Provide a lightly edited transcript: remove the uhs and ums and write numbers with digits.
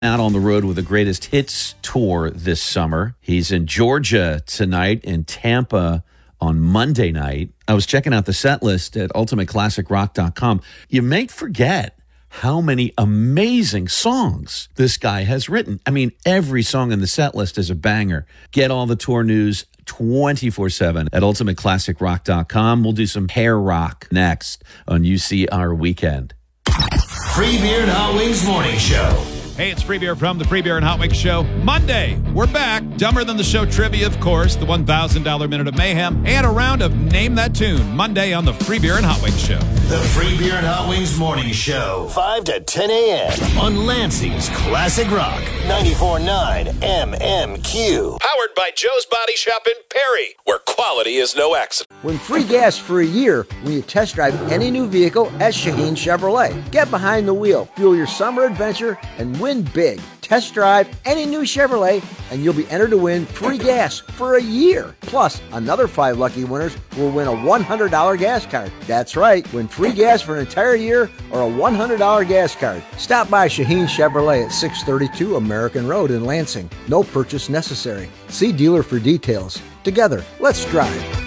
out on the road with the Greatest Hits tour this summer. He's in Georgia tonight, in Tampa on Monday night. I was checking out the set list at ultimateclassicrock.com. You may forget how many amazing songs this guy has written. I mean, every song in the set list is a banger. Get all the tour news 24/7 at ultimateclassicrock.com. We'll do some hair rock next on UCR Weekend. Free Beer and Hot Wings Morning Show. Hey, it's Free Beer from the Free Beer and Hot Wings Show. Monday, we're back. Dumber Than the Show trivia, of course, the $1,000 Minute of Mayhem, and a round of Name That Tune. Monday on the Free Beer and Hot Wings Show. The Free Beer and Hot Wings Morning Show. 5 to 10 a.m. on Lansing's Classic Rock. 94.9 MMQ. Powered by Joe's Body Shop in Perry, where quality is no accident. Win free gas for a year when you test drive any new vehicle at Shaheen Chevrolet. Get behind the wheel, fuel your summer adventure, and win big. Test drive any new Chevrolet, and you'll be entered to win free gas for a year. Plus, another 5 lucky winners will win a $100 gas card. That's right, win free gas for an entire year or a $100 gas card. Stop by Shaheen Chevrolet at 632 American Road in Lansing. No purchase necessary. See dealer for details. Together, let's drive.